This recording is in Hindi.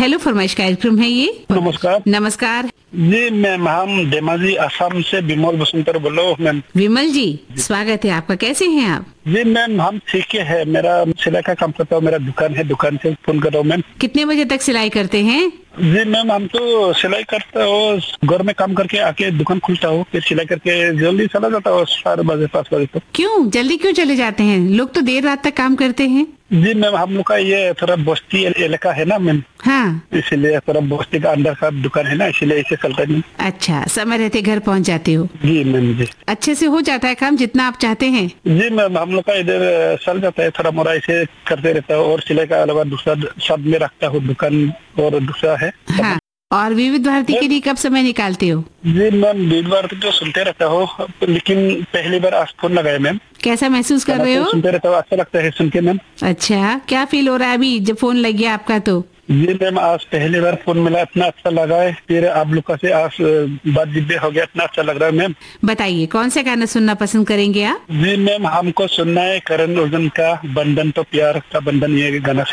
हेलो फरमाइश कार्यक्रम है ये। नमस्कार। नमस्कार जी मैम, हम धेमाजी असम से विमल बसंतर बोलो मैम। विमल जी, स्वागत है आपका। कैसे हैं आप? जी मैम, हम ठीक है। मेरा सिलाई का काम करता हूँ, मेरा दुकान है, दुकान से फोन कर रहा हूँ मैम। कितने बजे तक सिलाई करते हैं? जी मैम, हम तो सिलाई करता हूँ, घर में काम करके आके दुकान खुलता हूँ, फिर सिलाई करके जल्दी चला जाता हूँ 4 बजे 5 बजे तक। क्यों जल्दी क्यों चले जाते हैं? लोग तो देर रात तक काम करते हैं। जी मैम, हम लोग का ये थोड़ा बस्ती इलाका है ना मैम, हाँ, इसीलिए थोड़ा बस्ती का अंदर का दुकान है ना, इसीलिए इसे चलता नहीं। अच्छा, समय रहते घर पहुंच जाते हो। जी मैम जी। अच्छे से हो जाता है काम जितना आप चाहते हैं? जी मैम, हम लोग का इधर चल जाता है, थोड़ा मोड़ा इसे करते रहता हूँ, और सिलाई का अलावा दूसरा सब में रखता हूँ दुकान, और दूसरा है। हाँ, और विविध भारती के लिए कब समय निकालते हो? जी मैम, विविध भारती तो सुनते रहता हूँ, लेकिन पहली बार आज फोन लगाया मैम। कैसा महसूस कर रहे हो? सुनते रहता हूँ, अच्छा लगता है सुन के मैम। अच्छा, क्या फील हो रहा है अभी जब फोन लग गया आपका तो? जी मैम, आज पहली बार फोन मिला, इतना अच्छा लगा है। फिर आप लोग का से आज बातचीत हो गया, इतना अच्छा लग रहा है मैम। बताइए कौन सा गाना सुनना पसंद करेंगे आप? जी मैम, हमको सुनना है करण अर्जुन का बंधन तो प्यार का बंधन, ये गाना।